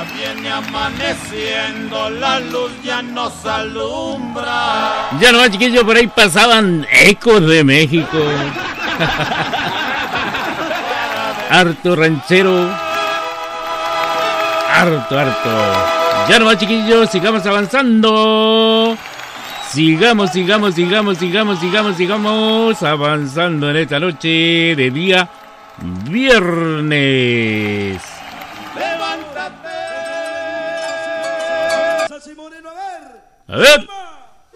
Ya viene amaneciendo, la luz ya nos alumbra. Ya no, chiquillos, por ahí pasaban Ecos de México. Harto ranchero. Harto. Ya no, chiquillos, sigamos avanzando. Sigamos avanzando en esta noche de día viernes. Levántate. A ver.